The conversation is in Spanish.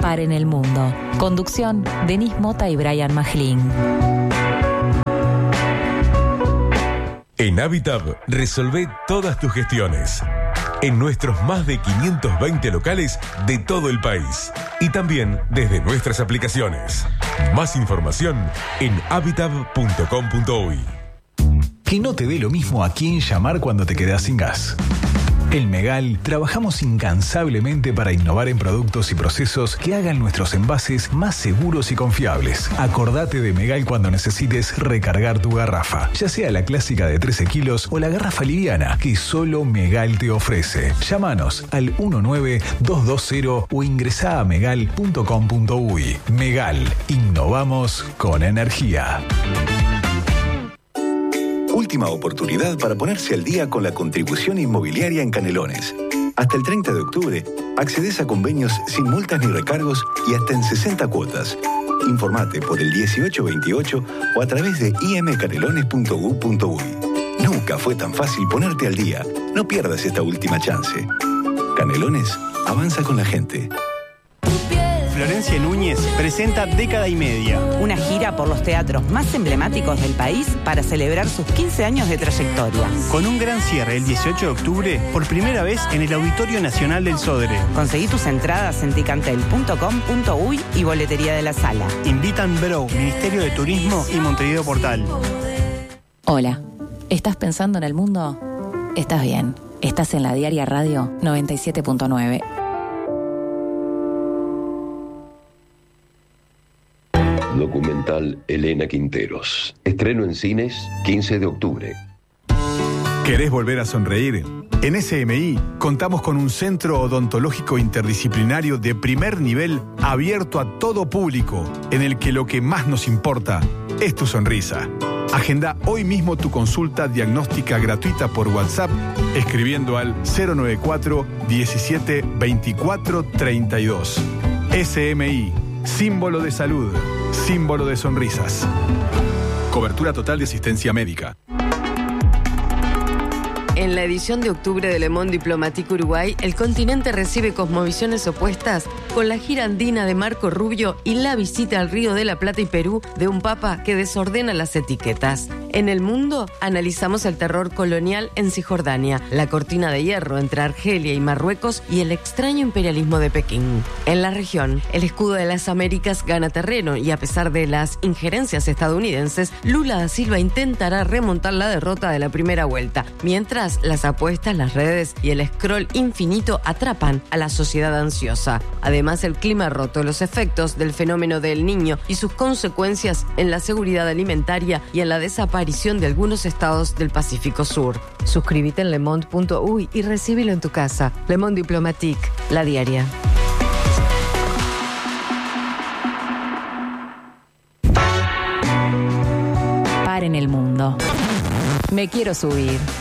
Par en el Mundo. Conducción, Denis Mota y Brian Majlin. En Habitat resolvé todas tus gestiones. En nuestros más de 520 locales de todo el país. Y también desde nuestras aplicaciones. Más información en habitat.com.uy. Que no te dé lo mismo a quién llamar cuando te quedas sin gas. En Megal trabajamos incansablemente para innovar en productos y procesos que hagan nuestros envases más seguros y confiables. Acordate de Megal cuando necesites recargar tu garrafa, ya sea la clásica de 13 kilos o la garrafa liviana que solo Megal te ofrece. Llámanos al 19220 o ingresá a megal.com.uy. Megal, innovamos con energía. Última oportunidad para ponerse al día con la contribución inmobiliaria en Canelones. Hasta el 30 de octubre, accedes a convenios sin multas ni recargos y hasta en 60 cuotas. Informate por el 1828 o a través de imcanelones.gov.uy. Nunca fue tan fácil ponerte al día. No pierdas esta última chance. Canelones, avanza con la gente. Florencia Núñez presenta Década y Media. Una gira por los teatros más emblemáticos del país para celebrar sus 15 años de trayectoria. Con un gran cierre el 18 de octubre, por primera vez en el Auditorio Nacional del Sodre. Conseguí tus entradas en ticantel.com.uy y boletería de la sala. Invitan Bro, Ministerio de Turismo y Montevideo Portal. Hola, ¿estás pensando en el mundo? Estás bien. Estás en la Diaria Radio 97.9. Documental Elena Quinteros. Estreno en cines 15 de octubre. ¿Querés volver a sonreír? En SMI contamos con un centro odontológico interdisciplinario de primer nivel abierto a todo público, en el que lo que más nos importa es tu sonrisa. Agenda hoy mismo tu consulta diagnóstica gratuita por WhatsApp escribiendo al 094 17 24 32. SMI, símbolo de salud, símbolo de sonrisas. Cobertura total de asistencia médica. En la edición de octubre de Le Monde Diplomatique Uruguay, el continente recibe cosmovisiones opuestas con la gira andina de Marco Rubio y la visita al Río de la Plata y Perú de un papa que desordena las etiquetas. En el mundo, analizamos el terror colonial en Cisjordania, la cortina de hierro entre Argelia y Marruecos y el extraño imperialismo de Pekín. En la región, el escudo de las Américas gana terreno y a pesar de las injerencias estadounidenses, Lula da Silva intentará remontar la derrota de la primera vuelta, mientras las apuestas, las redes y el scroll infinito atrapan a la sociedad ansiosa. Además, el clima roto, los efectos del fenómeno del Niño y sus consecuencias en la seguridad alimentaria y en la desaparición de algunos estados del Pacífico Sur. Suscríbete en lemonde.uy y recíbelo en tu casa. Le Monde Diplomatique, la diaria. Par en el Mundo. Me quiero subir.